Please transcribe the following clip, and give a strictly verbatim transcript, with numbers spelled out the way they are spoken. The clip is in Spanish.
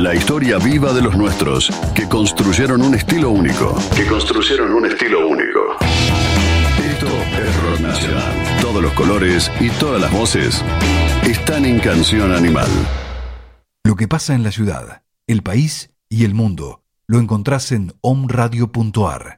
La historia viva de los nuestros, que construyeron un estilo único. Que construyeron un estilo único. Esto es Rock Nacional. Todos los colores y todas las voces están en Canción Animal. Lo que pasa en la ciudad, el país y el mundo lo encontrás en om radio punto a r.